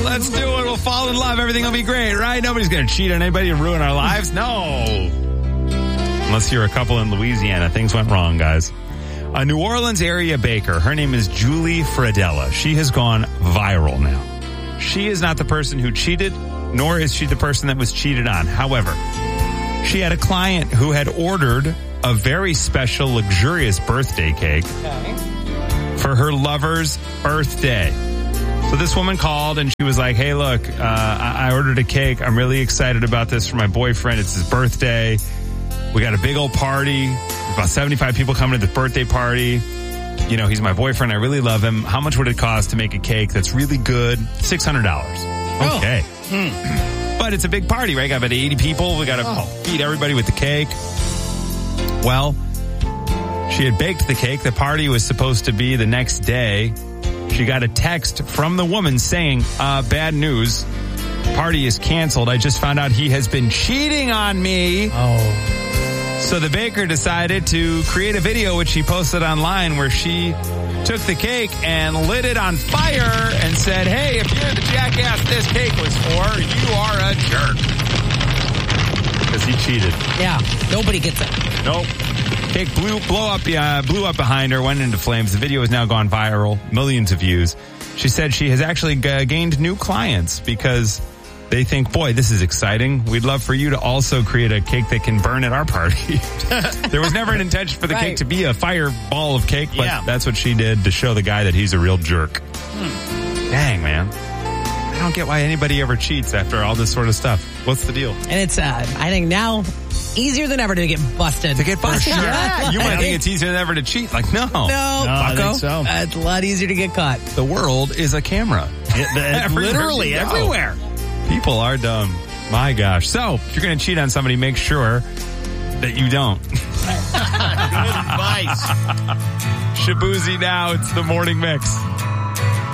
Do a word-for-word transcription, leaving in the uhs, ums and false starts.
Let's do it. We'll fall in love. Everything will be great, right? Nobody's going to cheat on anybody and ruin our lives. No. Unless you're a couple in Louisiana. Things went wrong, guys. A New Orleans area baker. Her name is Julie Fredella. She has gone viral now. She is not the person who cheated, nor is she the person that was cheated on. However, she had a client who had ordered a very special, luxurious birthday cake okay. for her lover's birthday. So this woman called and she was like, hey, look, uh, I-, I ordered a cake. I'm really excited about this for my boyfriend. It's his birthday. We got a big old party. There's about seventy-five people coming to the birthday party. You know, he's my boyfriend. I really love him. How much would it cost to make a cake that's really good? six hundred dollars. Okay. Oh. Mm. But it's a big party, right? Got about eighty people. We got to oh. feed everybody with the cake. Well, she had baked the cake. The party was supposed to be the next day. She got a text from the woman saying, uh, bad news. Party is canceled. I just found out he has been cheating on me. Oh. So the baker decided to create a video which she posted online where she took the cake and lit it on fire and said, hey, if you're the jackass this cake was for, you are a jerk. Because he cheated. Yeah, nobody gets it. Nope. Cake blew, blow up, uh, blew up behind her, went into flames. The video has now gone viral, millions of views. She said she has actually g- gained new clients because they think, boy, this is exciting. We'd love for you to also create a cake that can burn at our party. There was never an intention for the right. cake to be a fireball of cake, but yeah. that's what she did to show the guy that he's a real jerk. Hmm. Dang, man. I don't get why anybody ever cheats after all this sort of stuff. What's the deal? And it's, uh, I think now, easier than ever to get busted. To get busted? Sure. Yeah. You might think it's easier than ever to cheat. Like, no. No. No, I think so. Uh, it's a lot easier to get caught. The world is a camera. It, it, literally everywhere. People are dumb. My gosh. So, if you're going to cheat on somebody, make sure that you don't. Good advice. Shabuzi now. It's the Morning Mix.